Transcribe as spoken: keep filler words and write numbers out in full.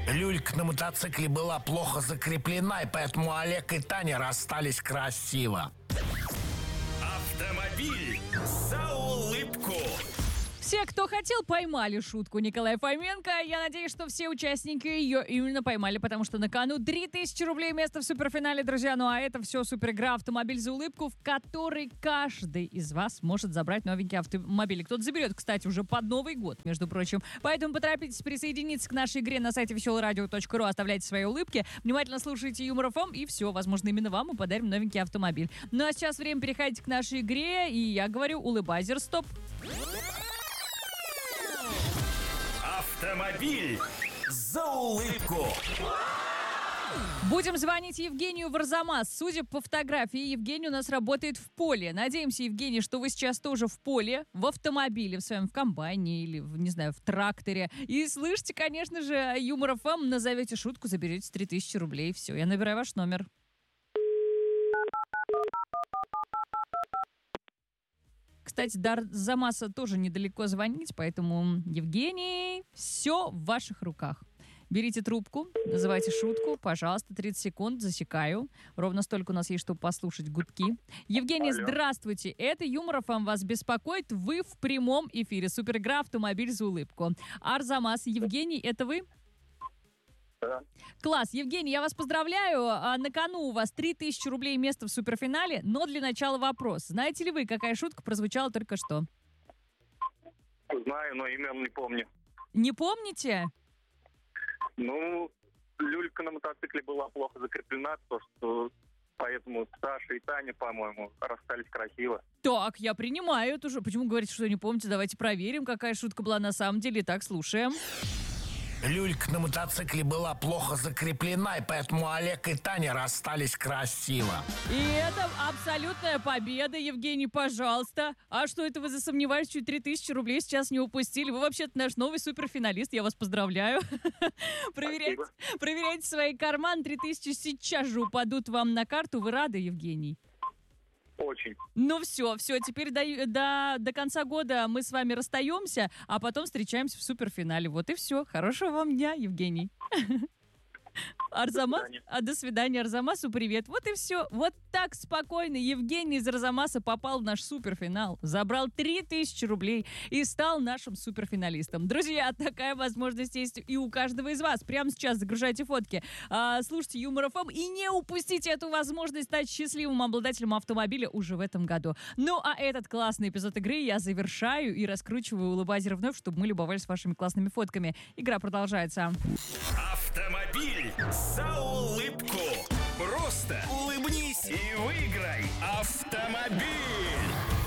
Люлька на мотоцикле была плохо закреплена, и поэтому Олег и Таня расстались красиво. Автомобиль за улыбку. Все, кто хотел, поймали шутку Николая Фоменко. Я надеюсь, что все участники ее именно поймали, потому что на кону три тысячи рублей место в суперфинале, друзья. Ну а это все суперигра «Автомобиль за улыбку», в которой каждый из вас может забрать новенький автомобиль. Кто-то заберет, кстати, уже под Новый год, между прочим. Поэтому поторопитесь присоединиться к нашей игре на сайте веселое радио точка ру. Оставляйте свои улыбки, внимательно слушайте Юмор ФМ, и все, возможно, именно вам мы подарим новенький автомобиль. Ну а сейчас время переходить к нашей игре, и я говорю улыбайзер, стоп. Автомобиль за улыбку. Будем звонить Евгению в Арзамас. Судя по фотографии, Евгений у нас работает в поле. Надеемся, Евгений, что вы сейчас тоже в поле, в автомобиле, в своем в комбайне или, в, не знаю, в тракторе. И слышите, конечно же, Юмор ФМ, назовете шутку, заберете три тысячи рублей. Все, я набираю ваш номер. Кстати, до Арзамаса тоже недалеко звонить, поэтому, Евгений, все в ваших руках. Берите трубку, называйте шутку, пожалуйста, тридцать секунд, засекаю. Ровно столько у нас есть, чтобы послушать гудки. Евгений, Алло. Здравствуйте. Это Юмор ФМ вас беспокоит. Вы в прямом эфире. Суперигра «Автомобиль за улыбку». Арзамас, Евгений, это вы? Да. Класс. Евгений, я вас поздравляю. А, На кону у вас три тысячи рублей место в суперфинале. Но для начала вопрос. Знаете ли вы, какая шутка прозвучала только что? Знаю, но имен не помню. Не помните? Ну, люлька на мотоцикле была плохо закреплена, то что поэтому Саша и Таня, по-моему, расстались красиво. Так, я принимаю эту же. Почему говорите, что не помните? Давайте проверим, какая шутка была на самом деле. Итак, слушаем. Люлька на мотоцикле была плохо закреплена, и поэтому Олег и Таня расстались красиво. И это абсолютная победа, Евгений, пожалуйста. А что это вы засомневались, чуть три тысячи рублей сейчас не упустили? Вы вообще-то наш новый суперфиналист, я вас поздравляю. Проверяйте, проверяйте свои карманы, три тысячи сейчас же упадут вам на карту. Вы рады, Евгений? Очень. Ну все, все, теперь до, до, до конца года мы с вами расстаемся, а потом встречаемся в суперфинале. Вот и все. Хорошего вам дня, Евгений. Арзамас, До а до свидания, Арзамасу привет. Вот и все. Вот так спокойно Евгений из Арзамаса попал в наш суперфинал, забрал три тысячи рублей и стал нашим суперфиналистом. Друзья, такая возможность есть и у каждого из вас. Прямо сейчас загружайте фотки, а, слушайте Юмор ФМ и не упустите эту возможность стать счастливым обладателем автомобиля уже в этом году. Ну, а этот классный эпизод игры я завершаю и раскручиваю улыбайзер вновь, чтобы мы любовались вашими классными фотками. Игра продолжается. Автомобиль за улыбку. Просто улыбнись и выиграй автомобиль.